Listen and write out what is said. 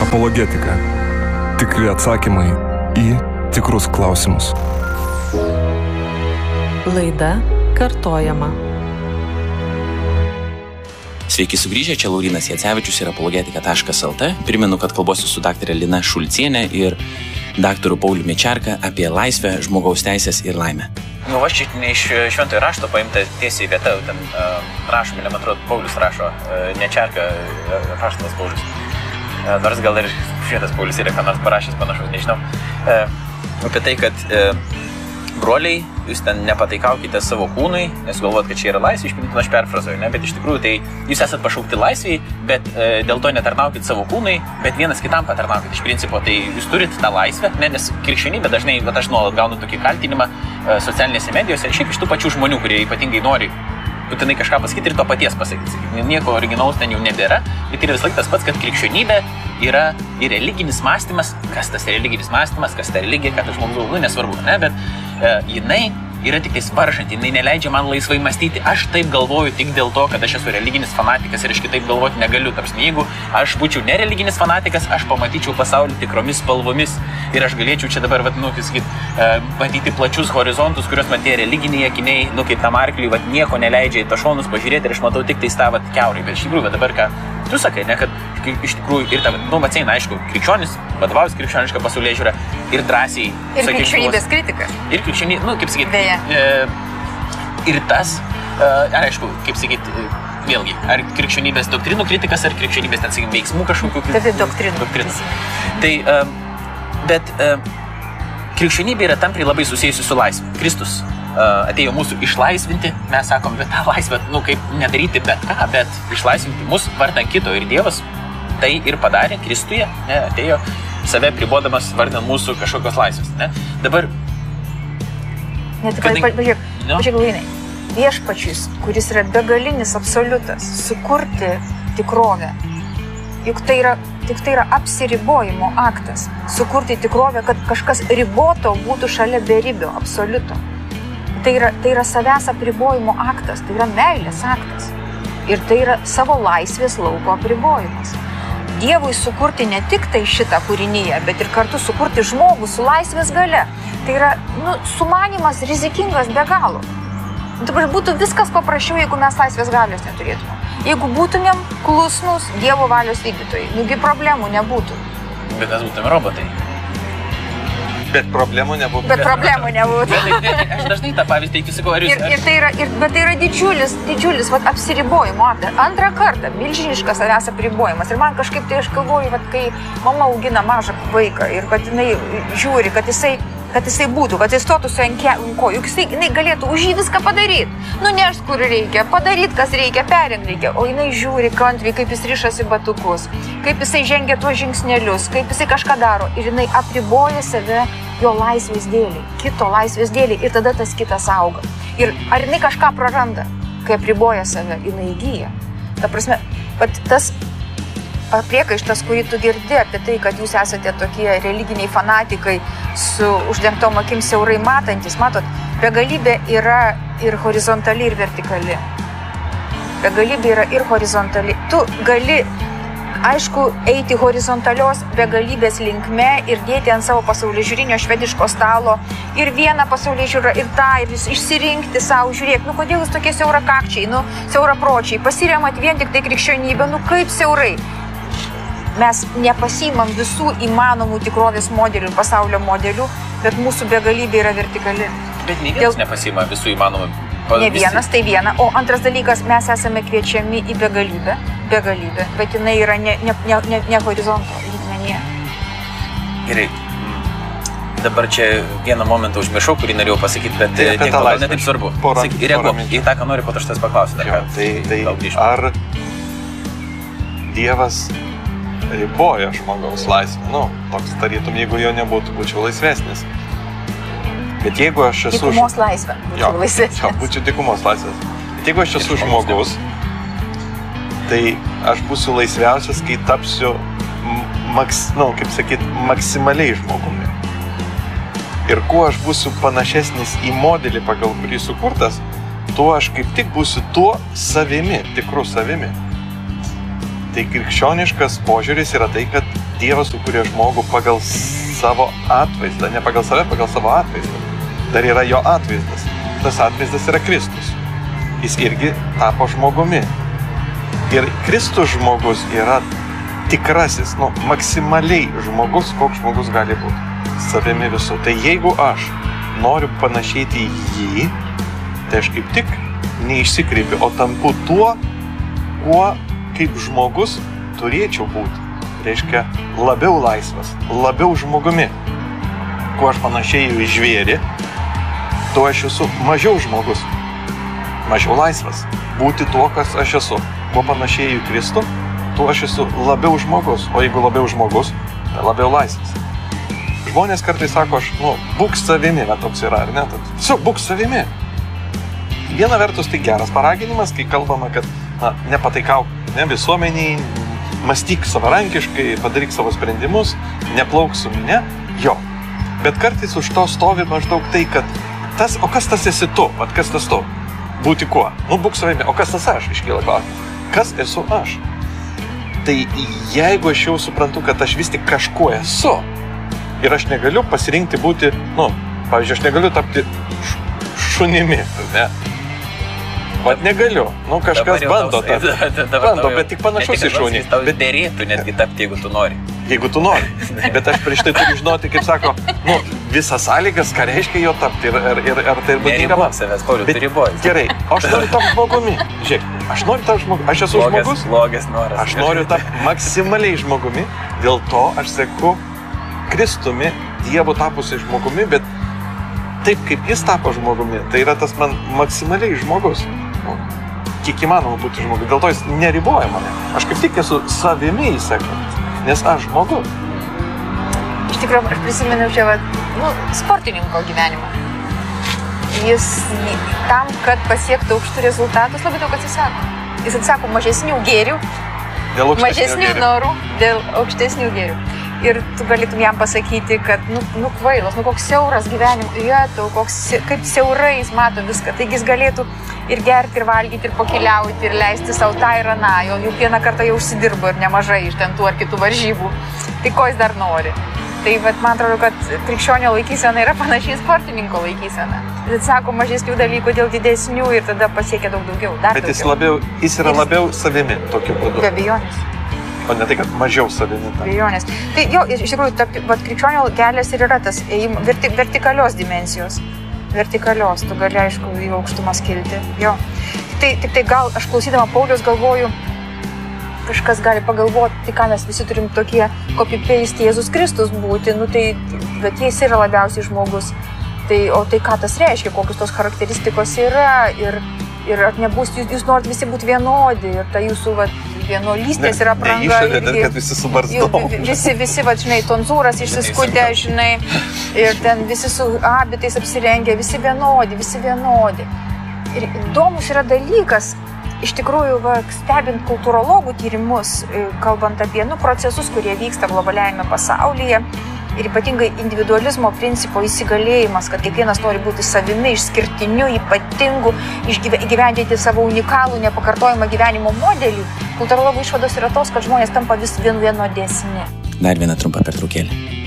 Apologetika. Tikri atsakymai į tikrus klausimus. Laida kartojama. Sveiki sugrįžę, čia Laurynas Jacevičius ir apologetika.lt. Primenu, kad kalbuosiu su daktarė Lina Šulcienė ir daktaru Pauliu Mečerka apie laisvę, žmogaus teisės ir laimę. Aš čia ne iš šventojo rašto paimta tiesiai vieta, ten rašome, man atrodo, Paulius rašo, Mečerka raštas Paulius. Nors gal ir šventas Paulius yra ką nors parašęs panašaus, nežinau. Apie tai, kad broliai, jūs ten nepataikaukite savo kūnui, nes galvojat, kad čia yra laisvė, aš perfrazuoju, ne? Bet iš tikrųjų tai jūs esat pašaukti laisviai, bet dėl to netarnaukit savo kūnui, bet vienas kitam patarnaukit. Iš principo, tai jūs turit tą laisvę, ne? Nes krikščionybė dažnai, aš nuolat gaunu tokį kaltinimą socialinėse medijose, šiaip iš tų pačių žmonių, kurie ypatingai nori būtinai kažką pasakyti ir to paties pasakyti. Nieko originalaus ten jau nebėra, bet yra vis laik tas pats, kad krikščionybė yra ir religinis mąstymas. Kas tas religinis mąstymas, kas ta religija, ką tas žmogus, nesvarbu, ne? Bet jinai yra tik tai varžanti, jinai neleidžia man laisvai mąstyti. Aš taip galvoju tik dėl to, kad aš esu religinis fanatikas ir aš kitaip galvoti negaliu. Tarsi, jeigu aš būčiau nereliginis fanatikas, aš pamatyčiau pasaulį tikromis spalvomis ir aš galėčiau čia dabar, matyti plačius horizontus, kuriuos man tie religiniai akiniai, kaip tam arkliui, nieko neleidžia į to šonus pažiūrėti ir aš matau tik tai tą kiaurai. Bet iš tikrųjų, dabar ką tu sakai, ne, kad iš tikrųjų ir ta, atsieina, aišku, krikščionis, vadovaujas krikščioniška pasaulyježiūra ir drąsiai. Ir krikščionybės kritika. Ir krikščionybė, kaip sakyti, ir tas, aišku, kaip sakyti, vėlgi, ar krikščionybės doktrinų kritikas, ar krikščionybės, ten, sakykime, veiksmų kažkokių kritikų. Tai doktrinų. Tai, bet krikščionybė yra tampriai labai susijusi su laisvė. Kristus atėjo mūsų išlaisvinti, mes sakom, bet tą laisvę, kaip nedaryti bet ką, bet išlaisvinti mus vardan kito. Ir Dievas tai ir padarė Kristuje, ne, atėjo save pribodamas vardan mūsų kažkokios laisvės. Ne. Dabar pažiūrėk, Lainai, viešpačius, kuris yra begalinis absoliutas, sukurti tikrovę. Juk tai yra apsiribojimo aktas. Sukurti tikrovę, kad kažkas riboto būtų šalia beribio, absoliuto. Tai yra savęs apribojimo aktas, tai yra meilės aktas. Ir tai yra savo laisvės lauko apribojimas. Dievui sukurti ne tik tai šitą kūrinyje, bet ir kartu sukurti žmogų su laisvės galia. Tai yra sumanymas rizikingas be galo. Dabar būtų viskas paprasčiau, jeigu mes laisvės galios neturėtume. Jeigu būtumėm klusnus Dievo valios vykdytojai, problemų nebūtų. Bet mes būtume robotai. Bet problemų nebūtų. Aš dažnai tą pavyzdį sakau, ar jūs... Bet tai yra didžiulis apsiribojimo aktas. Antrą kartą milžiniškas savęs apribojimas. Ir man kažkaip tai aš galvoju, kai mama augina mažą vaiką ir kad jinai žiūri, kad jisai būtų, kad jis stotųsi ant kojų, juk jinai galėtų už jį viską padaryti. Nunešti, kur reikia, padaryti, kas reikia, perėmti reikia. O jinai žiūri kantriai, kaip jis rišasi batukus, kaip jisai žengia tuos žingsnelius, kaip jisai kažką daro. Ir jinai apriboja save jo laisvės dėliai, kito laisvės dėliai. Ir tada tas kitas auga. Ir ar jinai kažką praranda, kai apriboja save, jinai įgyja. Ta prasme, tas priekaištas, kurį tu girdi apie tai, kad jūs esate tokie religiniai fanatikai su uždengtom akim siaurai matantis. Matot, begalybė yra ir horizontali, ir vertikali. Begalybė yra ir horizontali. Tu gali, aišku, eiti horizontalios begalybės linkme ir dėti ant savo pasaulėžiūrinio švediško stalo ir vieną pasaulėžiūrą, ir tą, ir išsirinkti savo, žiūrėk, kodėl jūs tokie siaurakakčiai, siaurapročiai, pasiremat vien tik tai krikščionybę, kaip siaurai. Mes nepasiimam visų įmanomų tikrovės modelių ir pasaulio modelių, bet mūsų begalybė yra vertikali. Bet ne vienas nepasiima visų įmanomų. Ne vienas, tai viena. O antras dalykas, mes esame kviečiami į begalybę, bet jinai yra ne horizonto lygmenyje. Gerai. Dabar čia vieną momentą užmiršau, kurį norėjau pasakyti, bet ne taip svarbu. Reaguok į tą, ką noriu, po to aš tas paklausiu. Tai ar Dievas riboja žmogaus laisvę? Toks tarytum, jeigu jo nebūtų, būčiau laisvesnis. Bet jeigu aš esu... Dykumos laisvę būčiau laisvesnis. Būčiau dykumos laisvės. Bet jeigu aš esu žmogus, tai aš būsiu laisviausias, kai tapsiu, maksimaliai žmogumi. Ir kuo aš būsiu panašesnis į modelį, pagal kurį sukurtas, tuo aš kaip tik būsiu tuo savimi, tikru savimi. Tai krikščioniškas požiūris yra tai, kad Dievas sukūrė žmogų pagal savo atvaizdą, ne pagal save, pagal savo atvaizdą. Dar yra jo atvaizdas. Tas atvaizdas yra Kristus. Jis irgi tapo žmogumi. Ir Kristus žmogus yra tikrasis, maksimaliai žmogus, koks žmogus gali būti. Savimi visų. Tai jeigu aš noriu panašėti į jį, tai aš kaip tik neišsikreipiu, o tampu tuo, kuo kaip žmogus turėčiau būti. Reiškia, labiau laisvas, labiau žmogumi. Kuo aš panašėju į žvėrį, tuo aš esu mažiau žmogus, mažiau laisvas. Būti tuo, kas aš esu. Kuo panašėju į Kristų, tuo aš esu labiau žmogus. O jeigu labiau žmogus, tai labiau laisvas. Žmonės kartais sako, būk savimi, toks yra, ar ne? Tiesiog būk savimi. Viena vertus tai geras paraginimas, kai kalbama, kad nepataikauk visuomeniai, mąstyk savarankiškai, padaryk savo sprendimus, neplauk su minia, jo. Bet kartais už to stovi maždaug tai, kad o kas tas esi tu, kas tas tu? Būti kuo? Būk savimi, o kas tas aš? Iškyla klausimas. Kas esu aš? Tai jeigu aš jau suprantu, kad aš vis tik kažkuo esu ir aš negaliu pasirinkti būti, pavyzdžiui, aš negaliu tapti šunimi, ne? Vat negaliu. Kažkas bando tapti. Bando, bet tik panašus į šunį. Bet derėtų netgi tapti, jeigu tu nori. Jeigu tu nori. Bet aš prieš tai turiu žinoti, kaip sako, visas sąlygas, ką reiškia jo tapti ir ar tai ir būtų. Neribok savęs, Pauliau, tu riboji. Gerai, aš noriu tapti žmogumi. Žiūrėk, aš noriu tapti žmogumi. Aš esu žmogus. Blogas noras. Aš noriu tapti maksimaliai žmogumi. Dėl to aš seku Kristumi, Dievu tapusi žmogumi, bet taip kaip jis tapo žmogumi, tai yra tas man maksimaliai žmogus. Kiek įmanoma būti žmogus. Dėl to jis neriboja mane. Aš kaip tik esu savimi įsekant, nes aš žmogus. Iš tikrųjų, aš prisimenu čia sportininko gyvenimą. Jis tam, kad pasiektų aukštų rezultatus, labai daug atsisako. Jis atsisako mažesnių gėrių, mažesnių norų dėl aukštesnių gėrių. Ir tu galėtum jam pasakyti, kad kvailas, koks siauras gyvenimas, kaip siaurai jis mato viską. Taigi jis galėtų ir gerti, ir valgyti, ir pakeliauti, ir leisti savo tą ir aną. Jau vieną kartą jau užsidirbo ir nemažai iš ten tų ar kitų varžybų. Tai ko jis dar nori? Tai man atrodo, kad krikščionio laikysena yra panašiai sportininko laikysena. Jis atsako mažesnių dalykų dėl didesnių ir tada pasiekia daug daugiau. Bet jis yra labiau savimi tokiu būdu. Be abejonės. O ne tai, kad mažiau savimi. Abejonės. Tai jo, iš tikrųjų, krikščionio kelias ir yra tas vertikalios dimensijos. Vertikalios, tu gali, aišku, į aukštumas kilti. Jo. Tai gal, aš klausydama Pauliaus galvoju, kažkas gali pagalvoti, tai ką mes visi turim tokie copy-paste Jėzus Kristus būti, bet jis yra labiausiai žmogus. O tai ką tas reiškia, kokios tos charakteristikos yra ir ar nebus, jūs norit visi būti vienodi ir ta jūsų vienuolystės yra pranga. Ne kad visi su barzdom. Visi, tonzūras išsiskutė, ir ten visi su abitais apsirengę, visi vienodi. Ir įdomus yra dalykas, iš tikrųjų, stebint kultūrologų tyrimus, kalbant apie procesus, kurie vyksta globaliajame pasaulyje, ir ypatingai individualizmo principo įsigalėjimas, kad kiekvienas nori būti savimi, išskirtiniu, ypatingu, įgyvendinti savo unikalų, nepakartojimą gyvenimo modelį, kultūrologų išvados yra tos, kad žmonės tampa vis vienodesni. Dar viena trumpa pertraukėlė.